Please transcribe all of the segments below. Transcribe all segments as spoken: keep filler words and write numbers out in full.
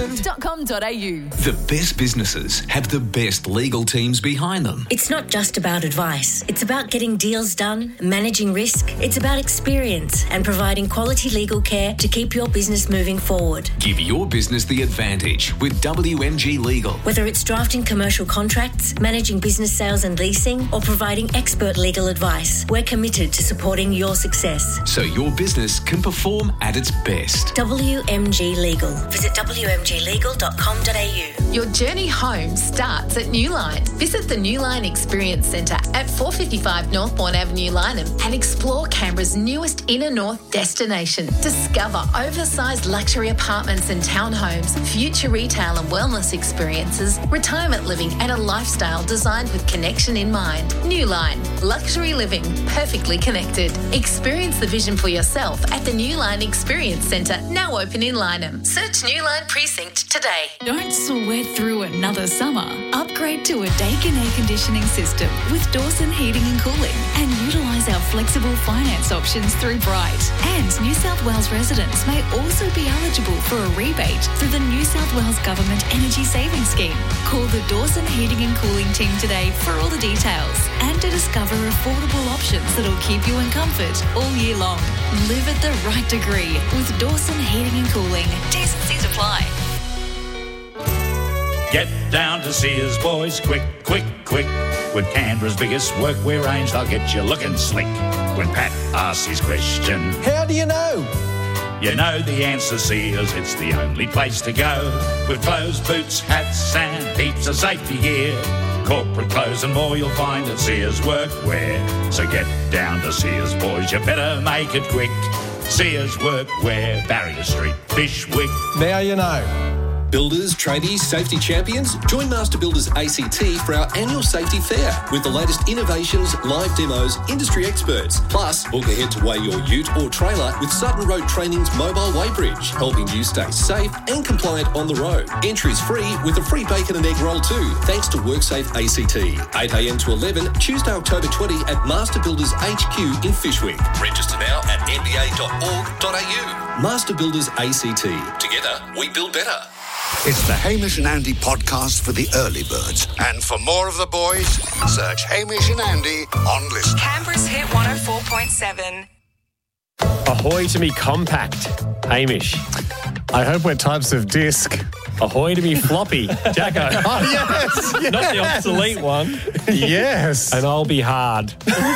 homes dot com dot a u. The best businesses have the best legal teams behind them. It's not just about advice. It's about getting deals done, managing risk. It's about experience and providing quality legal care to keep your business moving forward. Give your business the advantage with W M G Legal. Whether it's drafting commercial contracts, managing business sales and leasing, or providing expert legal advice, we're committed to supporting your success. So your business can perform at its best. W M G Legal. Visit w m g legal dot com dot a u. Your journey home starts at Newline. Visit the Newline Experience Centre at four fifty-five Northbourne Avenue, Lyneham, and explore Canberra's newest inner north destination. Discover oversized luxury apartments and townhomes, future retail and wellness experiences, retirement living, and a lifestyle designed with connection in mind. Newline, luxury living, perfectly connected. Experience the vision for yourself at the Newline Experience Centre, now open in Lyneham. Search Newline Precinct today. Don't sweat through another summer. Upgrade to a Daikin air conditioning system with Dawson Heating and Cooling and utilise our flexible finance options through Bright. And New South Wales residents may also be eligible for a rebate through the New South Wales Government Energy Savings Scheme. Call the Dawson Heating and Cooling team today for all the details and to discover affordable options that'll keep you in comfort all year long. Live at the right degree with Dawson Heating and Cooling. T's and C's apply. Get down to Sears, boys, quick, quick, quick. With Canberra's biggest workwear range, they'll get you looking slick. When Pat asks his question, how do you know? You know the answer, Sears, it's the only place to go. With clothes, boots, hats and heaps of safety gear. Corporate clothes and more you'll find at Sears Workwear. So get down to Sears, boys, you better make it quick. Sears Workwear, Barrier Street, Fishwick. Now you know. Builders, tradies, safety champions, join Master Builders A C T for our annual safety fair with the latest innovations, live demos, industry experts. Plus, book ahead to weigh your ute or trailer with Sutton Road Training's mobile weighbridge, helping you stay safe and compliant on the road. Entry's free with a free bacon and egg roll too, thanks to WorkSafe A C T. eight a m to eleven, Tuesday, October twentieth at Master Builders H Q in Fishwick. Register now at n b a dot org dot a u. Master Builders A C T. Together, we build better. It's the Hamish and Andy podcast for the early birds. And for more of the boys, search Hamish and Andy on Listen. Canberra's Hit one oh four point seven. Ahoy to me compact, Hamish. I hope we're types of disc. Ahoy to me floppy, Jacko. Oh, yes, yes. Not the obsolete one. Yes. And I'll be hard.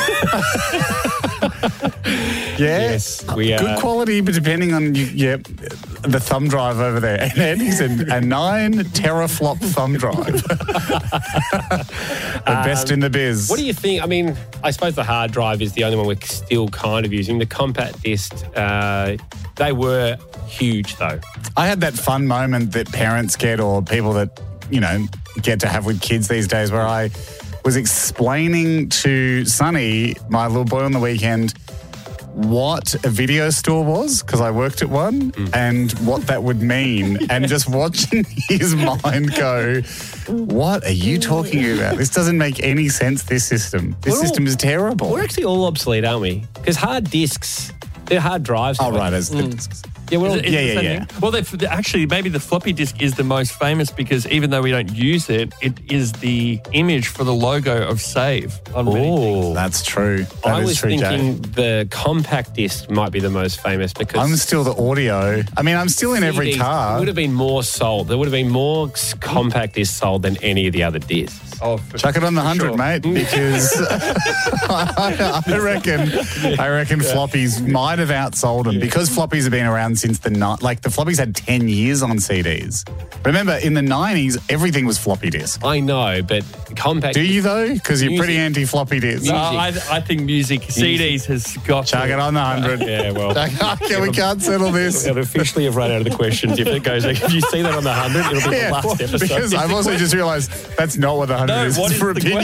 Yes. We, uh, good quality, but depending on you, yeah, the thumb drive over there. And Andy's a, a nine teraflop thumb drive. the um, best in the biz. What do you think? I mean, I suppose the hard drive is the only one we're still kind of using. The compact disc, uh, they were huge though. I had that fun moment that parents get, or people that, you know, get to have with kids these days, where I was explaining to Sonny, my little boy on the weekend, what a video store was, because I worked at one, mm. and what that would mean. And just watching his mind go, what are you talking about? This doesn't make any sense, this system. This we're system all, is terrible. We're actually all obsolete, aren't we? Because hard discs, they're hard drives. Oh, right, as the mm. discs. Yeah, well, is it, is yeah, it yeah, yeah. yeah. Well, they've, actually, maybe the floppy disk is the most famous because even though we don't use it, it is the image for the logo of Save on many things. That's true. That I is was true, thinking Jay. the compact disc might be the most famous because I'm still the audio. I mean, I'm still in C Ds every car. would have been more sold. There would have been more compact discs sold than any of the other discs. Oh, Chuck it on the hundred, sure. mate, because I, I reckon I reckon floppies might have outsold them, because floppies have been around since the night. Like the floppies had ten years on C Ds. Remember, in the nineties, everything was floppy disk. I know, but compact. Do you though? Because you're Music. pretty anti floppy disk. No, I, I think music, C Ds has got Chuck to. it on the hundred. Yeah, well, okay, we can't settle this. We'll officially have run out of the questions. If it goes, if you see that on the hundred, it'll be Yeah, the last episode. because I've also just realised that's not what the hundred No, is. what It's is for the opinions.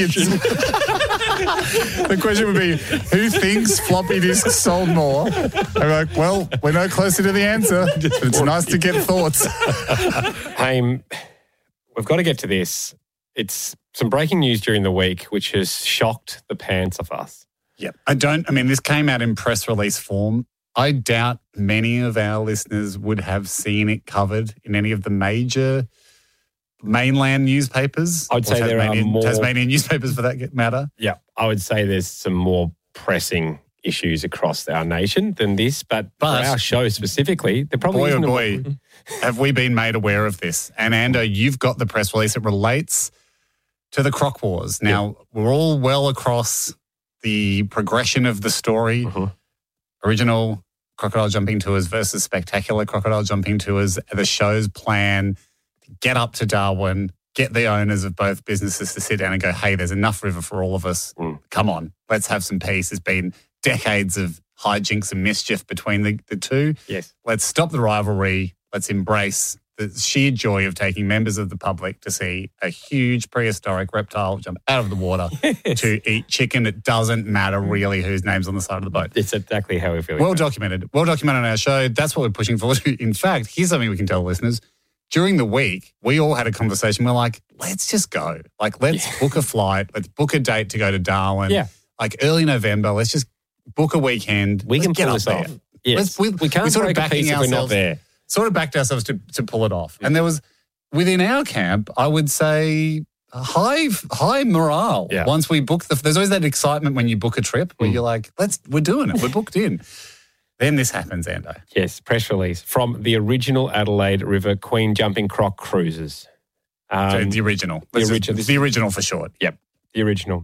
The question would be, who thinks floppy disks sold more? I'm like, well, we're no closer to the answer. It's nice to get thoughts. Hey, we've got to get to this. It's some breaking news during the week, which has shocked the pants off us. Yep. I don't, I mean, this came out in press release form. I doubt many of our listeners would have seen it covered in any of the major mainland newspapers. I would say there are more Tasmanian newspapers for that matter. Yeah, I would say there's some more pressing issues across our nation than this, but, But- for our show specifically, there probably Boy, oh isn't a- boy, have we been made aware of this. And Ando, you've got the press release. It relates to the Croc Wars. Now, we're all well across the progression of the story. Mhm. Original crocodile jumping tours versus spectacular crocodile jumping tours. The show's plan, get up to Darwin, get the owners of both businesses to sit down and go, hey, there's enough river for all of us. Mm. Come on, let's have some peace. It's been decades of hijinks and mischief between the, the two. Yes. Let's stop the rivalry. Let's embrace the sheer joy of taking members of the public to see a huge prehistoric reptile jump out of the water to eat chicken. It doesn't matter really whose name's on the side of the boat. It's exactly how we feel. Well documented. Well documented on our show. That's what we're pushing forward to. In fact, here's something we can tell listeners. During the week, we all had a conversation. We're like, let's just go. Like, let's Yeah. book a flight. Let's book a date to go to Darwin. Yeah. Like early November. Let's just book a weekend. We Let's can get pull up this there. off. Yes. Let's- we, we can't we're sort of break a backing piece if we're not ourselves- there. Sort of backed ourselves to, to pull it off. And there was, within our camp, I would say high high morale. Yeah. Once we book the, there's always that excitement when you book a trip where Mm. you're like, let's, we're doing it. We're booked in. Then this happens, Ando. Yes, press release from the original Adelaide River Queen Jumping Croc Cruises. Um, So the original. the This is- original. The original for short. Yep, the original.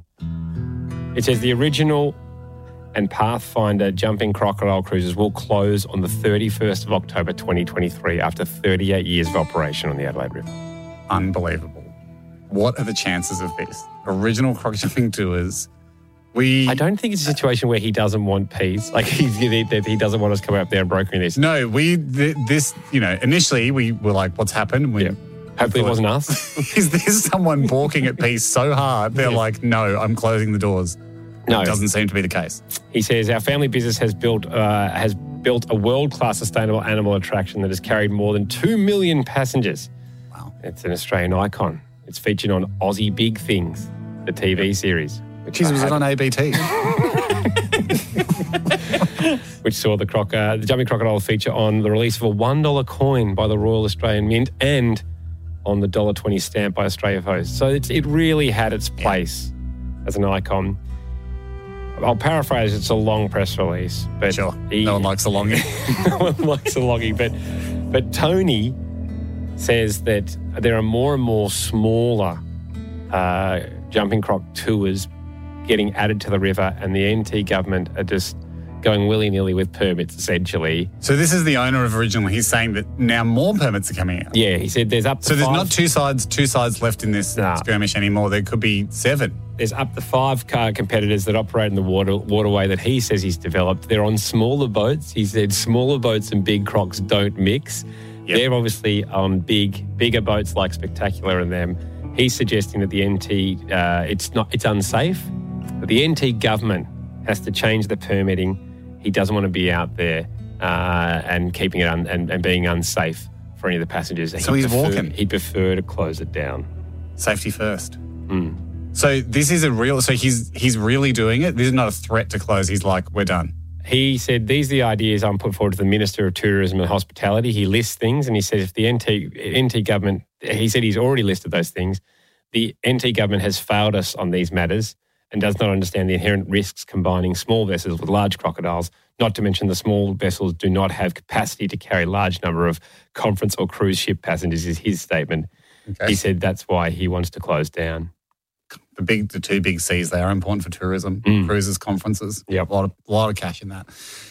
It says the original and Pathfinder Jumping Crocodile Cruises will close on the thirty-first of October twenty twenty-three after thirty-eight years of operation on the Adelaide River. Unbelievable. What are the chances of this? Original croc jumping tours. We I don't think it's a situation where he doesn't want peace. Like he's that he doesn't want us coming up there and brokering this. No, we, th- this, you know, initially we were like, what's happened? We, Yeah. Hopefully it thought, wasn't us. Is this someone balking at peace so hard? They're Yeah. like, no, I'm closing the doors. No. It doesn't seem to be the case. He says our family business has built uh, has built a world-class sustainable animal attraction that has carried more than two million passengers. Wow. It's an Australian icon. It's featured on Aussie Big Things, the T V series. Which Jeez, I was it had- on A B T? which saw the croc, uh, the jumping crocodile feature on the release of a one dollar coin by the Royal Australian Mint and on the one dollar twenty stamp by Australia Post. So it's, it really had its place as an icon. I'll paraphrase, it's a long press release. But Sure. he- No one likes the longing. no one likes the logging. But, but Tony says that there are more and more smaller uh, jumping croc tours getting added to the river, and the N T government are just going willy-nilly with permits, essentially. So this is the owner of Original. He's saying that now more permits are coming out. Yeah, he said there's up to So there's five, not two sides, two sides left in this Nah. skirmish anymore. There could be seven. there's up to five car competitors that operate in the water waterway that he says he's developed. They're on smaller boats. He said smaller boats and big crocs don't mix. Yep. They're obviously on big, bigger boats like Spectacular and them. He's suggesting that the N T, uh, it's not, it's unsafe. But the N T government has to change the permitting. He doesn't want to be out there uh, and keeping it un, and, and being unsafe for any of the passengers. So He'd he's prefer, walking. He'd prefer to close it down. Safety first. Mm. So this is a real. So he's he's really doing it. This is not a threat to close. He's like, we're done. He said, these are the ideas I'm put forward to the Minister of Tourism and Hospitality. He lists things and he said if the N T, N T government, he said he's already listed those things. The N T government has failed us on these matters and does not understand the inherent risks combining small vessels with large crocodiles, not to mention the small vessels do not have capacity to carry a large number of conference or cruise ship passengers, is his statement. Okay. He said that's why he wants to close down. The big, the two big C's, they are important for tourism, Mm. cruises, conferences. Yep. A lot of, a lot of cash in that.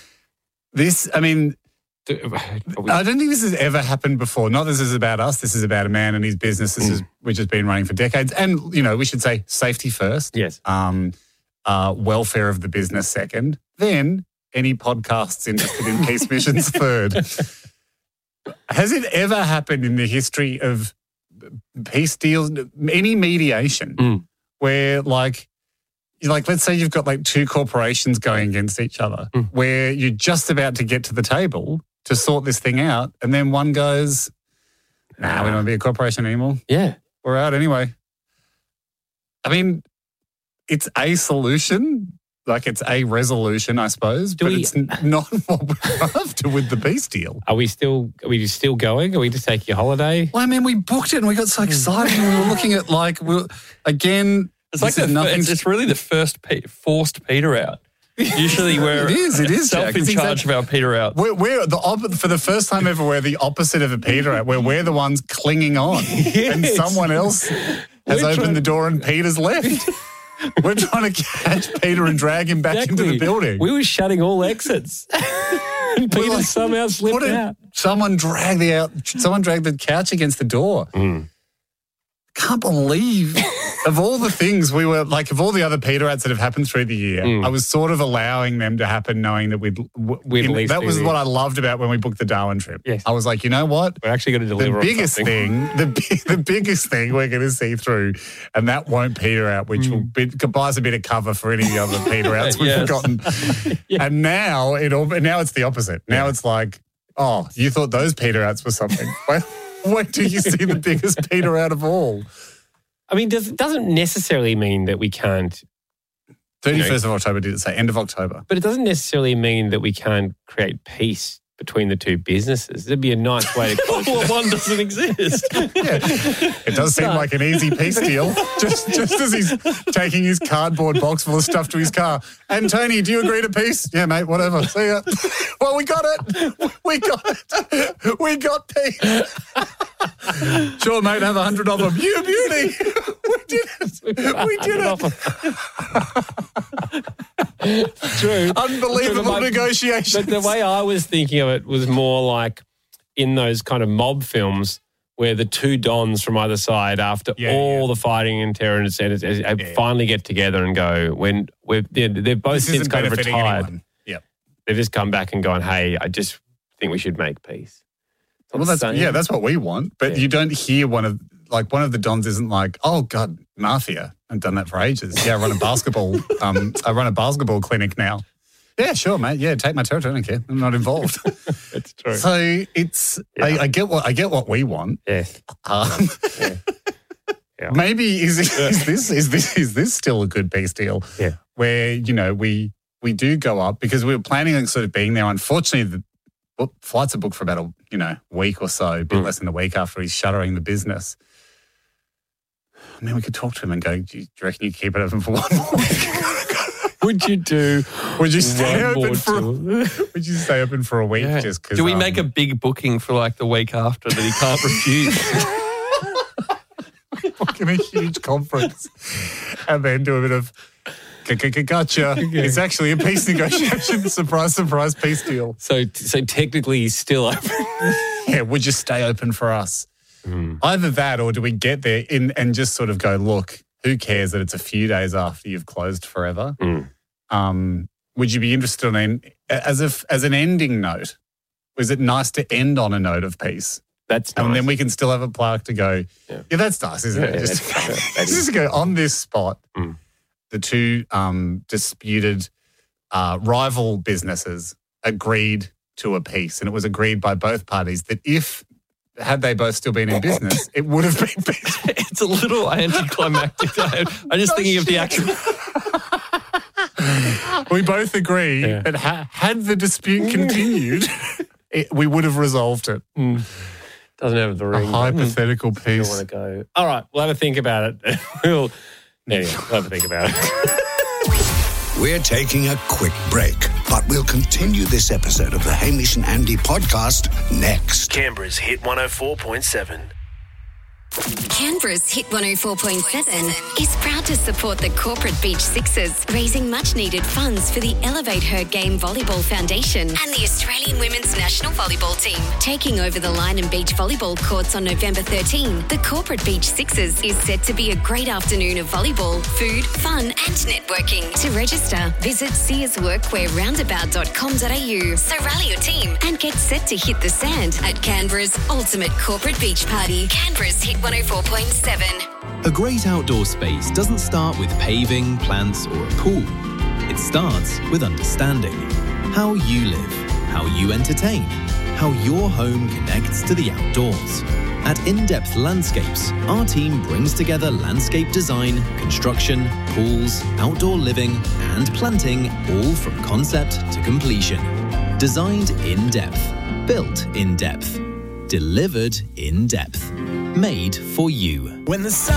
This, I mean, I don't think this has ever happened before. Not this is about us. This is about a man and his business, this Mm. is, which has been running for decades. And, you know, we should say safety first. Yes. Um, uh, welfare of the business second. Then any podcasts interested in peace missions third. Has it ever happened in the history of peace deals, any mediation, Mm. where like, you like, let's say you've got like two corporations going against each other, Mm. where you're just about to get to the table to sort this thing out, and then one goes, nah, we don't want to be a corporation anymore. Yeah. We're out anyway. I mean, it's a solution, like it's a resolution, I suppose, Do but we- it's n- not what we're after with the peace deal. Are we still are we still going? Are we just taking a holiday? Well, I mean, we booked it and we got so excited and we were looking at like, we were, again, It's like this the, is nothing. it's, it's really the first pe- forced peter out. Usually we're It is, it is, self Jack. in It's charge exact- of our peter out. We're, we're the op- for the first time ever. We're the opposite of a Peter out. Where we're the ones clinging on, and someone else has We're opened trying- the door and Peter's left. We're trying to catch Peter and drag him back into the building. We were shutting all exits. And Peter like, somehow slipped What a- out. Someone dragged the out. Someone dragged the couch against the door. Mm. Can't believe of all the things we were like, of all the other Peter outs that have happened through the year, Mm. I was sort of allowing them to happen, knowing that we'd. w- We'd in- at least that do was the- what I loved about when we booked the Darwin trip. Yes. I was like, you know what? We're actually going to deliver The on biggest something. thing, the bi- the biggest thing we're going to see through, and that won't peter out, which will be, could buy us a bit of cover for any of the other peter outs we've Yes. forgotten. And now it all, now it's the opposite. Now it's like, oh, you thought those peter outs were something. Wait, wait till you see the biggest peter out of all. I mean, does, it doesn't necessarily mean that we can't, thirty-first of October, did it say? End of October. but it doesn't necessarily mean that we can't create peace between the two businesses. It'd be a nice way to Well, one doesn't exist. It does seem like an easy peace deal. Just just as he's taking his cardboard box full of stuff to his car. And Tony, do you agree to peace? Yeah, mate, whatever. See ya. Well, we got it. We got it. We got peace. Sure, mate, have a hundred of them. You beauty. We did it. We did it. True. Unbelievable But my- negotiations. But the way I was thinking of it was more like in those kind of mob films where the two dons from either side, after Yeah, all yeah. the fighting and terror and et cetera, Yeah. finally get together and go, when we're, they're, they've both This since isn't kind of benefiting retired. anyone. Yep. They've just come back and gone, hey, I just think we should make peace. Well, that's saying. yeah, that's what we want. But Yeah. you don't hear one of like one of the dons isn't like, oh God, mafia. I've done that for ages. Yeah, I run a basketball. um, I run a basketball clinic now. Yeah, sure, mate. Yeah, take my territory. I don't care. I'm not involved. That's true. So it's Yeah. I, I get what I get what we want. Yes. Um, Yeah. Yeah. Maybe is, is this is this is this still a good peace deal? Yeah. Where you know we we do go up because we were planning on sort of being there. Unfortunately, the well, flights are booked for about a you know week or so, a bit Mm. less than a week after he's shuttering the business. I mean, we could talk to him and go, do you reckon you keep it open for one more week? Would you do Would you stay one open more for? tour? Would you stay open for a week Yeah. just because? Do we make a big booking for like the week after that he can't refuse? in a huge conference and then do a bit of g- g- g- gotcha. It's actually a peace negotiation. Surprise, surprise, peace deal. So, so technically he's still open. Yeah, would you stay open for us? Mm. Either that or do we get there in and just sort of go, look, who cares that it's a few days after you've closed forever? Mm. Um, would you be interested in, as if as an ending note, was it nice to end on a note of peace? That's And nice. then we can still have a plaque to go, yeah, Yeah. that's nice, isn't Yeah, it? yeah, Just, that's- that is. just go on this spot. Mm. The two um, disputed uh, rival businesses agreed to a peace, and it was agreed by both parties that if, had they both still been in business, it would have been peace. It's a little anticlimactic. I'm just thinking of the actual. We both agree Yeah. that ha- had the dispute continued, it, we would have resolved it. Mm. Doesn't have the A ring. hypothetical I don't peace. want to go. All right, we'll have a think about it. we'll, anyway, we'll have a think about it. We're taking a quick break, but we'll continue this episode of the Hamish and Andy podcast next. Canberra's Hit one oh four point seven. Canberra's Hit one oh four point seven is proud to support the Corporate Beach Sixers, raising much-needed funds for the Elevate Her Game Volleyball Foundation and the Australian Women's National Volleyball Team. Taking over the Line and Beach volleyball courts on November thirteenth, the Corporate Beach Sixers is set to be a great afternoon of volleyball, food, fun and networking. To register, visit sears workwear roundabout dot com dot a u. So rally your team and get set to hit the sand at Canberra's ultimate corporate beach party. Canberra's Hit one oh four point seven. A great outdoor space doesn't start with paving, plants, or a pool. It starts with understanding how you live, how you entertain, how your home connects to the outdoors. At In-Depth Landscapes, our team brings together landscape design, construction, pools, outdoor living, and planting, all from concept to completion. Designed in depth, built in depth, delivered in depth, made for you. When the sun